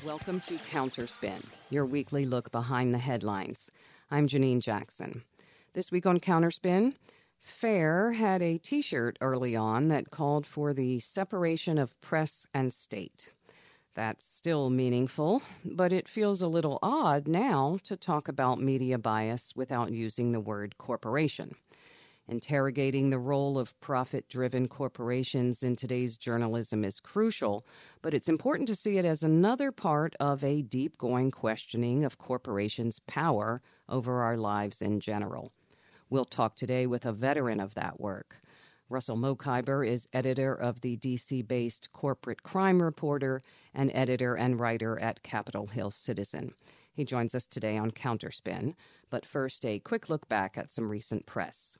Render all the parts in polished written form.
Welcome to Counterspin, your weekly look behind the headlines. I'm Janine Jackson. This week on Counterspin, FAIR had a T-shirt early on that called for the separation of press and state. That's still meaningful, but it feels a little odd now to talk about media bias without using the word corporation. Interrogating the role of profit-driven corporations in today's journalism is crucial, but it's important to see it as another part of a deep-going questioning of corporations' power over our lives in general. We'll talk today with a veteran of that work. Russell Mokhiber is editor of the D.C.-based Corporate Crime Reporter and editor and writer at Capitol Hill Citizen. He joins us today on Counterspin, but first a quick look back at some recent press.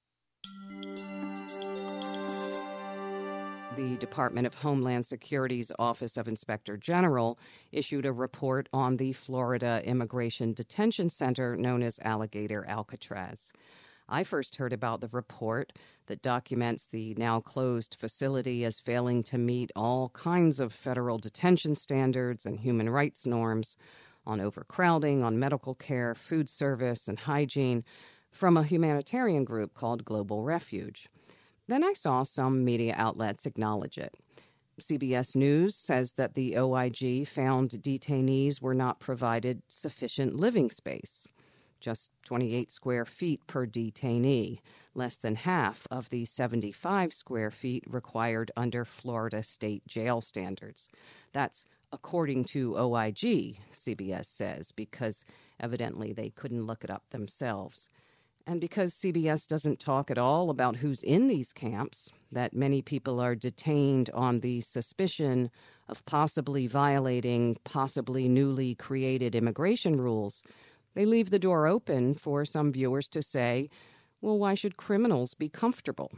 The Department of Homeland Security's Office of Inspector General issued a report on the Florida Immigration Detention Center known as Alligator Alcatraz. I first heard about the report that documents the now closed facility as failing to meet all kinds of federal detention standards and human rights norms on overcrowding, on medical care, food service, and hygiene from a humanitarian group called Global Refuge. Then I saw some media outlets acknowledge it. CBS News says that the OIG found detainees were not provided sufficient living space. Just 28 square feet per detainee, less than half of the 75 square feet required under Florida state jail standards. That's according to OIG, CBS says, because evidently they couldn't look it up themselves. And because CBS doesn't talk at all about who's in these camps, that many people are detained on the suspicion of possibly violating possibly newly created immigration rules, they leave the door open for some viewers to say, well, why should criminals be comfortable?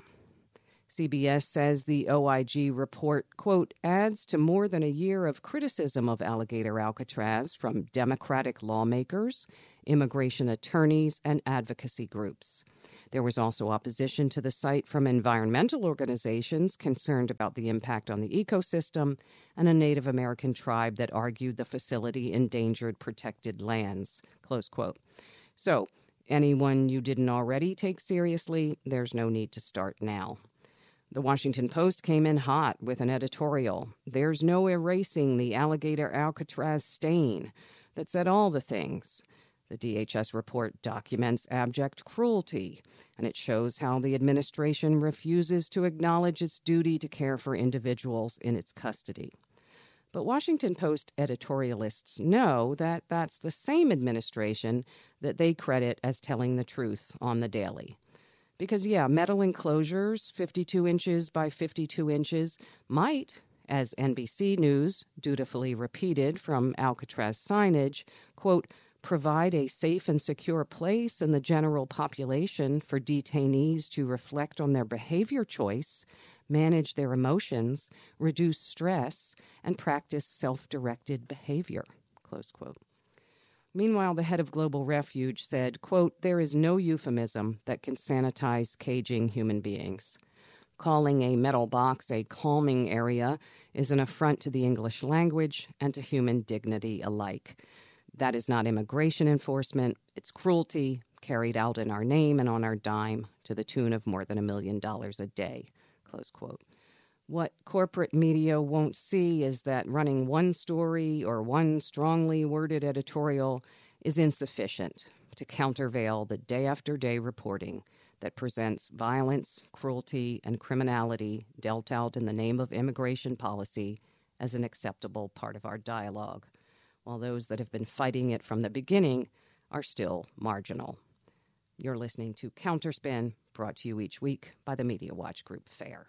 CBS says the OIG report, quote, adds to more than a year of criticism of Alligator Alcatraz from Democratic lawmakers, immigration attorneys, and advocacy groups. There was also opposition to the site from environmental organizations concerned about the impact on the ecosystem and a Native American tribe that argued the facility endangered protected lands, close quote. So, anyone you didn't already take seriously, there's no need to start now. The Washington Post came in hot with an editorial, "There's no erasing the Alligator Alcatraz stain," that said all the things. The DHS report documents abject cruelty, and it shows how the administration refuses to acknowledge its duty to care for individuals in its custody. But Washington Post editorialists know that that's the same administration that they credit as telling the truth on the daily. Because, metal enclosures, 52 inches by 52 inches, might, as NBC News dutifully repeated from Alcatraz signage, quote, provide a safe and secure place in the general population for detainees to reflect on their behavior choice, manage their emotions, reduce stress, and practice self-directed behavior, close quote. Meanwhile, the head of Global Refuge said, quote, there is no euphemism that can sanitize caging human beings. Calling a metal box a calming area is an affront to the English language and to human dignity alike. That is not immigration enforcement. It's cruelty carried out in our name and on our dime to the tune of more than $1 million a day, close quote. What corporate media won't see is that running one story or one strongly worded editorial is insufficient to countervail the day-after-day reporting that presents violence, cruelty, and criminality dealt out in the name of immigration policy as an acceptable part of our dialogue, while those that have been fighting it from the beginning are still marginal. You're listening to Counterspin, brought to you each week by the Media Watch Group FAIR.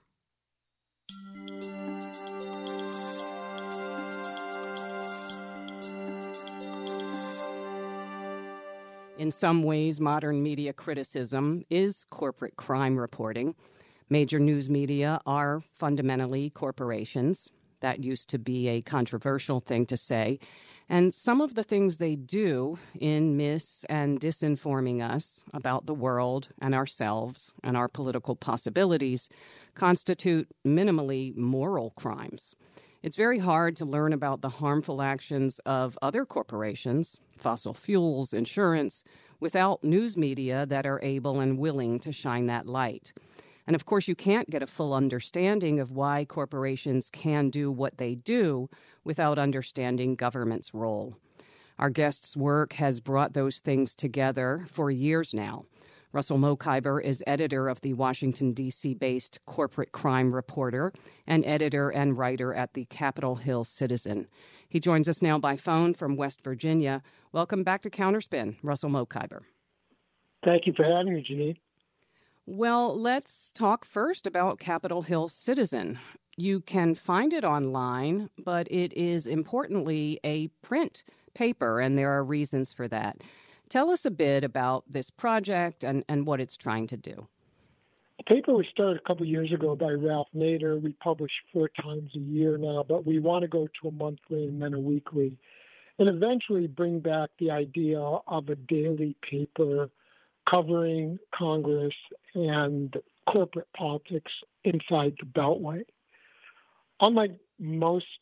In some ways, modern media criticism is corporate crime reporting. Major news media are fundamentally corporations. That used to be a controversial thing to say. And some of the things they do in mis- and disinforming us about the world and ourselves and our political possibilities constitute minimally moral crimes. It's very hard to learn about the harmful actions of other corporations, fossil fuels, insurance, without news media that are able and willing to shine that light. And of course, you can't get a full understanding of why corporations can do what they do without understanding government's role. Our guest's work has brought those things together for years now. Russell Mokhiber is editor of the Washington, D.C.-based Corporate Crime Reporter and editor and writer at the Capitol Hill Citizen. He joins us now by phone from West Virginia. Welcome back to Counterspin, Russell Mokhiber. Thank you for having me, Janine. Well, let's talk first about Capitol Hill Citizen. You can find it online, but it is importantly a print paper, and there are reasons for that. Tell us a bit about this project and what it's trying to do. The paper was started a couple of years ago by Ralph Nader. We publish 4 times a year now, but we want to go to a monthly and then a weekly, and eventually bring back the idea of a daily paper covering Congress and corporate politics inside the Beltway. Unlike most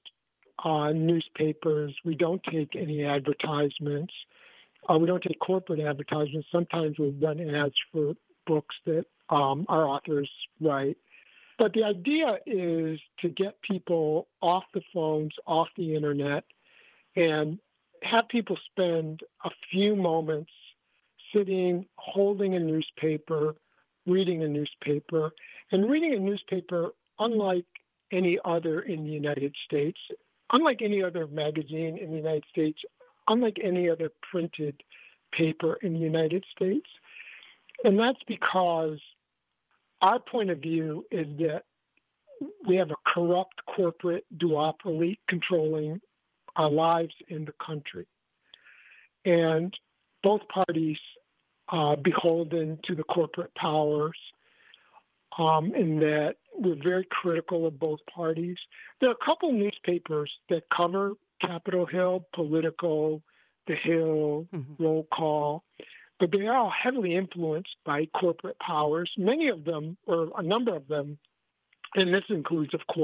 newspapers, we don't take any advertisements. We don't take corporate advertisements. Sometimes we run ads for books that our authors write. But the idea is to get people off the phones, off the internet, and have people spend a few moments sitting, holding a newspaper, reading a newspaper, and reading a newspaper unlike any other in the United States, unlike any other magazine in the United States, unlike any other printed paper in the United States. And that's because our point of view is that we have a corrupt corporate duopoly controlling our lives in the country. And both parties are beholden to the corporate powers, in that we're very critical of both parties. There are a couple of newspapers that cover Capitol Hill, Politico, The Hill, Roll Call, but they are all heavily influenced by corporate powers. Many of them, or a number of them, and this includes, of course,